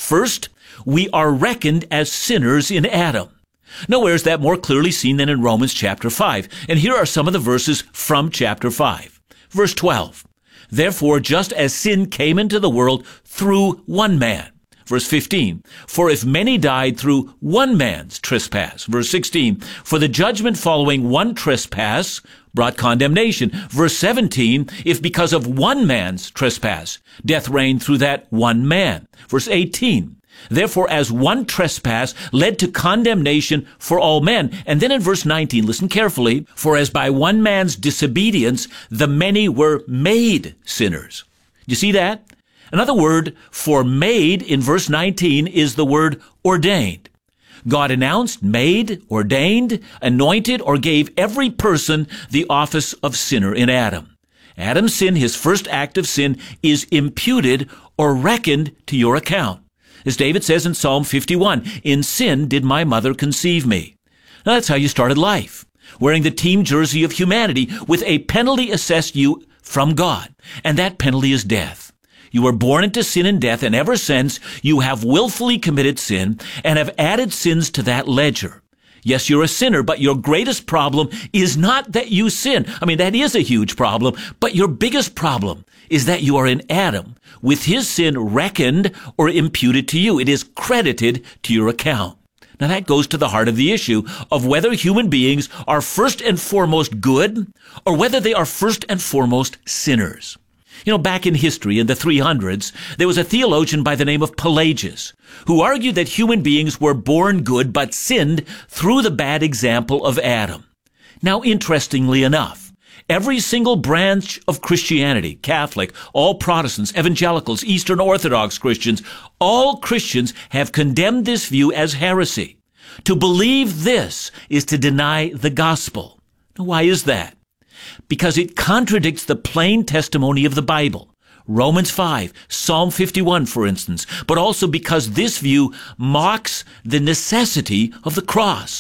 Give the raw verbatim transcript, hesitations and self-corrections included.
First, we are reckoned as sinners in Adam. Nowhere is that more clearly seen than in Romans chapter five. And here are some of the verses from chapter five. Verse twelve, therefore, just as sin came into the world through one man. Verse fifteen, for if many died through one man's trespass. Verse sixteen, for the judgment following one trespass brought condemnation. Verse seventeen, if because of one man's trespass, death reigned through that one man. Verse eighteen, therefore, as one trespass led to condemnation for all men. And then in verse nineteen, listen carefully, for as by one man's disobedience, the many were made sinners. You see that? Another word for made in verse nineteen is the word ordained. God announced, made, ordained, anointed, or gave every person the office of sinner in Adam. Adam's sin, his first act of sin, is imputed or reckoned to your account. As David says in Psalm fifty-one, in sin did my mother conceive me. Now that's how you started life, wearing the team jersey of humanity with a penalty assessed you from God, and that penalty is death. You were born into sin and death, and ever since you have willfully committed sin and have added sins to that ledger. Yes, you're a sinner, but your greatest problem is not that you sin. I mean, that is a huge problem, but your biggest problem is that you are in Adam, with his sin reckoned or imputed to you. It is credited to your account. Now that goes to the heart of the issue of whether human beings are first and foremost good or whether they are first and foremost sinners. You know, back in history, in the three hundreds, there was a theologian by the name of Pelagius who argued that human beings were born good but sinned through the bad example of Adam. Now, interestingly enough, every single branch of Christianity, Catholic, all Protestants, evangelicals, Eastern Orthodox Christians, all Christians have condemned this view as heresy. To believe this is to deny the gospel. Now, why is that? Because it contradicts the plain testimony of the Bible. Romans five, Psalm fifty-one, for instance, but also because this view mocks the necessity of the cross.